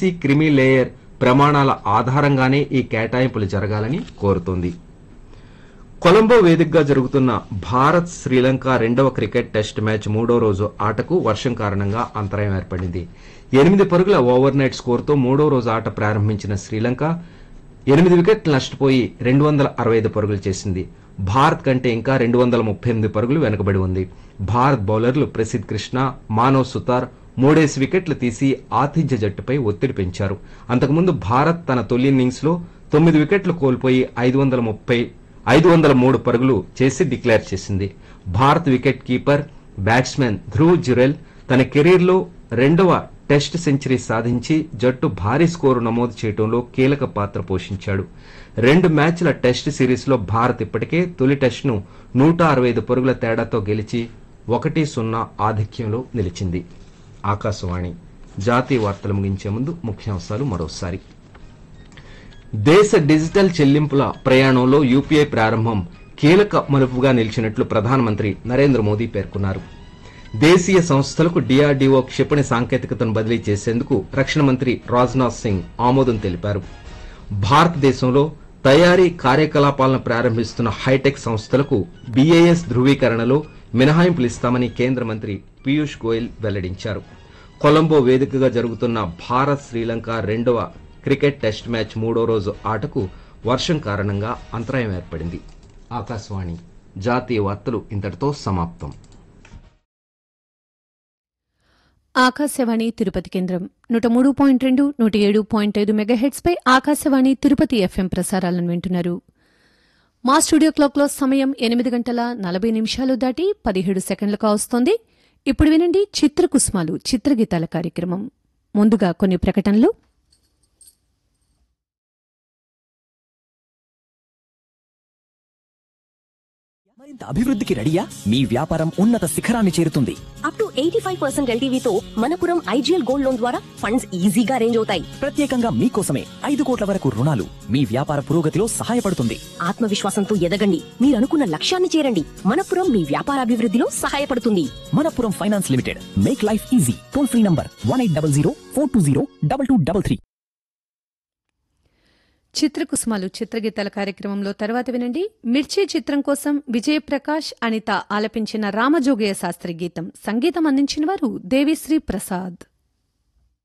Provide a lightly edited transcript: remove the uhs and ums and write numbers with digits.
ICC creamy layer ప్రమాణాల ఆధారంగానే ఈ కేటాయింపులు జరగాలని కోరుతోంది. కొలంబో వేదికగా జరుగుతున్న భారత్ శ్రీలంక రెండవ క్రికెట్ టెస్ట్ మ్యాచ్ మూడో రోజు ఆటకు వర్షం కారణంగా అంతరాయం ఏర్పడింది. 8 పరుగుల ఓవర్ నైట్ స్కోరుతో మూడో రోజు ఆట ప్రారంభించిన శ్రీలంక 8 వికెట్లు నష్టపోయి 265 పరుగులు చేసింది. భారత్ కంటే ఇంకా 238 పరుగులు వెనుకబడి ఉంది. భారత్ బౌలర్లు ప్రసిద్ కృష్ణ, మానవ్ సుతార్ మూడేసి వికెట్లు తీసి ఆతిథ్య జట్టుపై ఒత్తిడి పెంచారు. అంతకుముందు భారత్ తన తొలి ఇన్నింగ్స్ లో 9 వికెట్లు కోల్పోయి 503 పరుగులు చేసి డిక్లేర్ చేసింది. Bharat wicket keeper batsmen Dhruv Jurel తన కెరీర్లో రెండవ టెస్ట్ సెంచరీ సాధించి జట్టు భారీ స్కోరు నమోదు చేయడంలో కీలక పాత్ర పోషించాడు. 2 మ్యాచ్ల టెస్ట్ సిరీస్లో భారత్ ఇప్పటికే తొలి టెస్ట్ను 165 పరుగుల తేడాతో గెలిచి 1-0 ఆధిక్యంలో నిలిచింది. ఆకాశవాణి జాతీయ వార్తలు ముగించే ముందు ముఖ్యాంశాలు మరోసారి. దేశ డిజిటల్ చెల్లింపుల ప్రయాణంలో యూపీఐ ప్రారంభం కీలక మలుపుగా నిలిచినట్లు ప్రధానమంత్రి నరేంద్ర మోదీ పేర్కొన్నారు. దేశీయ సంస్థలకు డిఆర్డీఓ క్షిపణి సాంకేతికతను బదిలీ చేసేందుకు రక్షణ మంత్రి రాజ్నాథ్ సింగ్ ఆమోదం తెలిపారు. భారతదేశంలో తయారీ కార్యకలాపాలను ప్రారంభిస్తున్న హైటెక్ సంస్థలకు బీఏఎస్ ధృవీకరణలో మినహాయింపులు ఇస్తామని కేంద్ర మంత్రి పీయూష్ గోయల్ వెల్లడించారు. కొలంబో వేదికగా జరుగుతున్న భారత్ శ్రీలంక రెండవ క్రికెట్ టెస్ట్ మ్యాచ్ మూడో రోజు ఆటకు వర్షం కారణంగా అంతరాయం ఏర్పడింది. ఆకాశవాణి జాతీయ వార్తలు ఇంతటితో సమాప్తం. ఆకాశవాణి తిరుపతి కేంద్రం 103.2, 107.5 మెగాహెర్ట్జ్ పై ఆకాశవాణి తిరుపతి ఎఫ్ఎం ప్రసారాలను వింటున్నారు. మా స్టూడియో క్లాక్లో సమయం 8:40 దాటి 17 సెకండ్లుగా వస్తోంది. ఇప్పుడు వినండి చిత్రకుసుమాలు చిత్రగీతాల కార్యక్రమం. ముందుగా కొన్ని ప్రకటనలు. మరింత అభివృద్ధికి రెడీయా? మీ వ్యాపారం ఉన్నత శిఖరాన్ని చేరుతుంది. Up to 85% ఎల్టీవీతో Manappuram IGL gold loan ద్వారా ఫండ్స్ ఈజీగా అరేంజ్ అవుతాయి. ప్రత్యేకంగా మీకోసమే 5 కోట్ల వరకు రుణాలు మీ వ్యాపార పురోగతిలో సహాయపడుతుంది. ఆత్మవిశ్వాసంతో ఎదగండి, మీరు అనుకున్న లక్ష్యాన్ని చేరండి. మనపురం మీ వ్యాపార అభివృద్ధిలో సహాయపడుతుంది. Manappuram finance limited, make life easy. Toll free number 1800-420-2233. చిత్రకుసుమాలు చిత్రగీతాల కార్యక్రమంలో తర్వాత వినండి. మిర్చి చిత్రం కోసం విజయప్రకాష్, అనిత ఆలపించిన రామజోగయ్య శాస్త్రి గీతం. సంగీతం అందించిన వారు దేవిశ్రీ ప్రసాద్.